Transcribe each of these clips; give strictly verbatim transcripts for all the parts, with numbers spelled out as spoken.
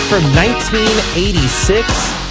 from nineteen eighty-six.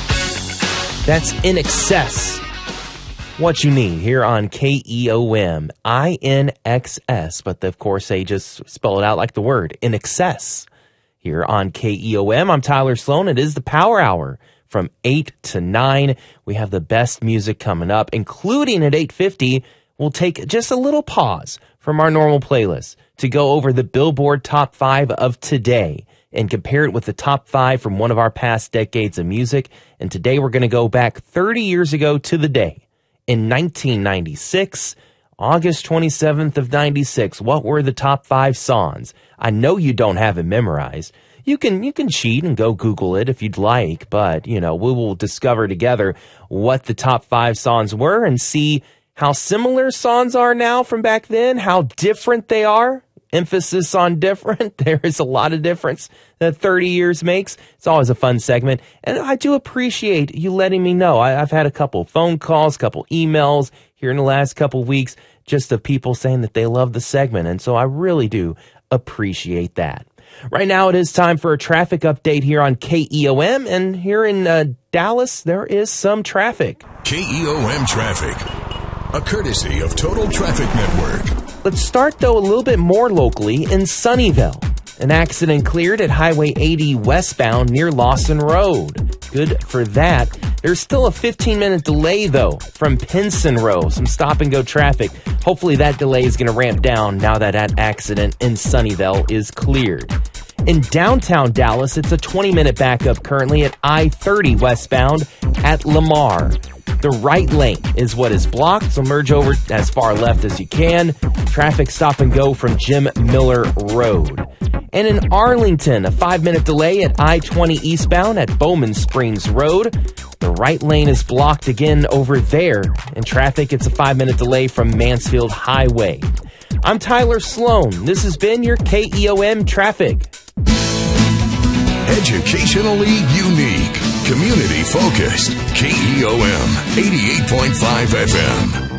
That's In Excess. What you need here on K E O M. I N X S. But of course, they just spell it out like the word. In Excess. Here on K E O M. I'm Tyler Sloan. It is the Power Hour from eight to nine. We have the best music coming up, including at eight fifty. We'll take just a little pause from our normal playlist to go over the Billboard Top five of today and compare it with the top five from one of our past decades of music. And today we're going to go back thirty years ago to the day. In nineteen ninety-six, August twenty-seventh of ninety-six, what were the top five songs? I know you don't have it memorized. You can you can cheat and go Google it if you'd like, but, you know, we will discover together what the top five songs were and see how similar songs are now from back then, how different they are. Emphasis on different. There is a lot of difference that thirty years makes. It's always a fun segment. And I do appreciate you letting me know. I, I've had a couple phone calls, couple emails here in the last couple of weeks just of people saying that they love the segment. And so I really do appreciate that. Right now it is time for a traffic update here on K E O M. And here in uh, Dallas, there is some traffic. K E O M traffic, a courtesy of Total Traffic Network. Let's start, though, a little bit more locally in Sunnyvale. An accident cleared at Highway eighty westbound near Lawson Road. Good for that. There's still a fifteen-minute delay, though, from Pinson Road. Some stop-and-go traffic. Hopefully that delay is going to ramp down now that that accident in Sunnyvale is cleared. In downtown Dallas, it's a twenty-minute backup currently at I thirty westbound at Lamar. The right lane is what is blocked, so merge over as far left as you can. Traffic stop and go from Jim Miller Road. And in Arlington, a five-minute delay at I twenty eastbound at Bowman Springs Road. The right lane is blocked again over there. In traffic, it's a five-minute delay from Mansfield Highway. I'm Tyler Sloan. This has been your K E O M traffic. Educationally unique, community focused. K E O M eighty-eight point five F M.